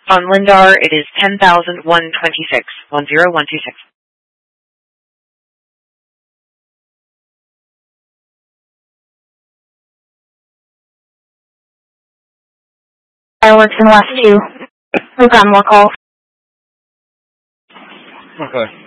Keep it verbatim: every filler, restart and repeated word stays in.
On Lindar, it is ten thousand one hundred twenty-six, one zero one two six. Fireworks in the last two. We've got more calls. Okay.